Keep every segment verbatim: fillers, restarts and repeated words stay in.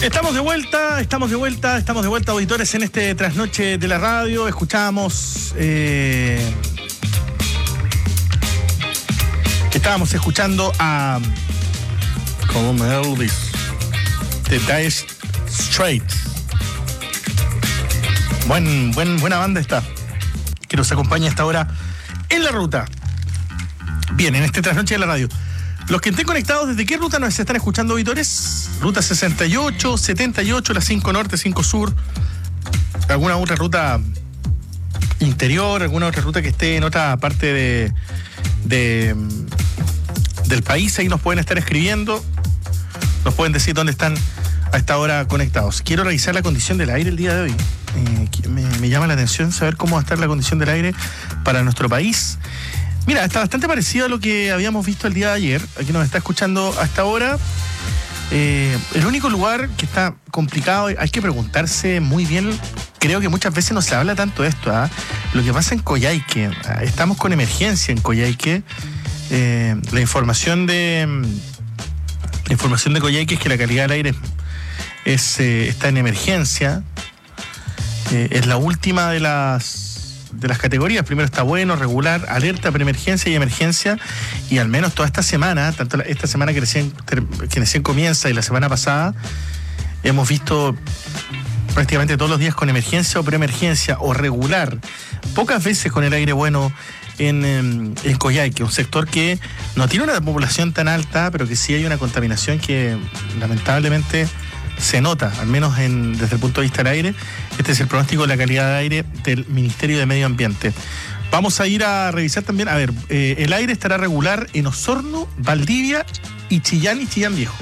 Estamos de vuelta, estamos de vuelta, estamos de vuelta, auditores, en este trasnoche de la radio. Escuchábamos... Eh, estábamos escuchando a... como Elvis, de Dire Straits. Buen, buen, buena banda esta, que nos acompaña a esta hora en la ruta. Bien, en este trasnoche de la radio. Los que estén conectados, ¿desde qué ruta nos están escuchando, auditores? Ruta sesenta y ocho, setenta y ocho, la cinco Norte, cinco Sur. ¿Alguna otra ruta interior? ¿Alguna otra ruta que esté en otra parte de, de del país? Ahí nos pueden estar escribiendo. Nos pueden decir dónde están a esta hora conectados. Quiero revisar la condición del aire el día de hoy. Eh, me, me llama la atención saber cómo va a estar la condición del aire para nuestro país. Mira, está bastante parecido a lo que habíamos visto el día de ayer. Aquí nos está escuchando hasta ahora. Eh, el único lugar que está complicado, hay que preguntarse muy bien. Creo que muchas veces no se habla tanto de esto, ¿eh? Lo que pasa en Coyhaique. Estamos con emergencia en Coyhaique. Eh, la información de la información de Coyhaique es que la calidad del aire es, eh, está en emergencia. Eh, es la última de las de las categorías. Primero está bueno, regular, alerta, preemergencia y emergencia. Y al menos toda esta semana, tanto esta semana que recién, que recién comienza y la semana pasada, hemos visto prácticamente todos los días con emergencia o preemergencia o regular. Pocas veces con el aire bueno en, en, en Coyhaique, un sector que no tiene una población tan alta, pero que sí hay una contaminación que lamentablemente se nota, al menos en, desde el punto de vista del aire. Este es el pronóstico de la calidad de aire del Ministerio de Medio Ambiente. Vamos a ir a revisar también, a ver, eh, el aire estará regular en Osorno, Valdivia y Chillán y Chillán Viejo.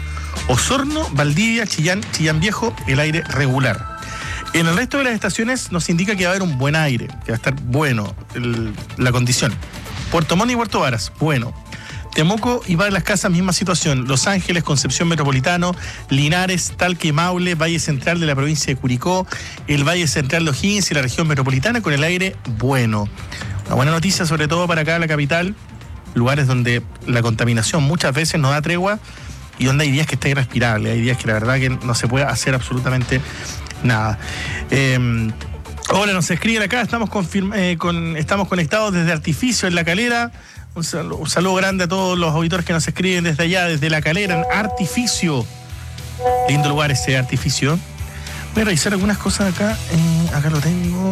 Osorno, Valdivia, Chillán, Chillán Viejo, el aire regular. En el resto de las estaciones nos indica que va a haber un buen aire, que va a estar bueno el, la condición. Puerto Montt y Puerto Varas, bueno. Temuco y Valle de las Casas, misma situación. Los Ángeles, Concepción Metropolitano, Linares, Talca y Maule, Valle Central de la provincia de Curicó, el Valle Central de O'Higgins y la región metropolitana con el aire bueno. Una buena noticia, sobre todo para acá, la capital, lugares donde la contaminación muchas veces no da tregua y donde hay días que está irrespirable, hay días que la verdad que no se puede hacer absolutamente nada. Eh, hola, nos escriben acá, estamos, confirma, eh, con, estamos conectados desde Artificio en La Calera. Un saludo, un saludo grande a todos los auditores que nos escriben desde allá, desde La Calera, en Artificio. Lindo lugar ese Artificio. Voy a revisar algunas cosas acá. Eh, acá lo tengo.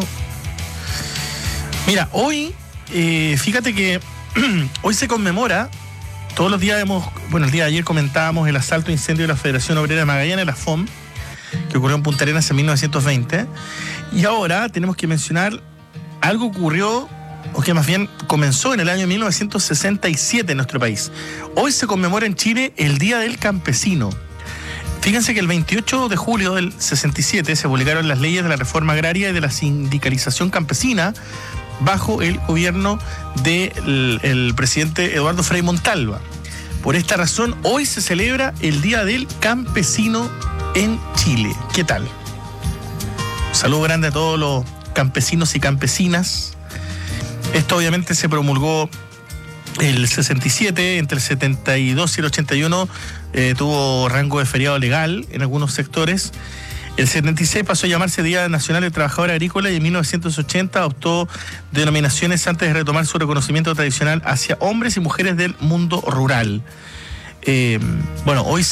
Mira, hoy, eh, fíjate que hoy se conmemora, todos los días hemos, bueno, el día de ayer comentábamos el asalto e incendio de la Federación Obrera de Magallanes, la F O M, que ocurrió en Punta Arenas en mil novecientos veinte. Y ahora tenemos que mencionar algo que ocurrió, o que más bien comenzó en el año mil novecientos sesenta y siete en nuestro país. Hoy se conmemora en Chile el Día del Campesino. Fíjense que el veintiocho de julio del sesenta y siete se publicaron las leyes de la reforma agraria y de la sindicalización campesina bajo el gobierno del el presidente Eduardo Frei Montalva. Por esta razón, hoy se celebra el Día del Campesino en Chile. ¿Qué tal? Un saludo grande a todos los campesinos y campesinas. Esto obviamente se promulgó el sesenta y siete, entre el setenta y dos y el ochenta y uno eh, tuvo rango de feriado legal en algunos sectores. El setenta y seis pasó a llamarse Día Nacional del Trabajador Agrícola y en mil novecientos ochenta adoptó denominaciones antes de retomar su reconocimiento tradicional hacia hombres y mujeres del mundo rural. Eh, bueno, hoy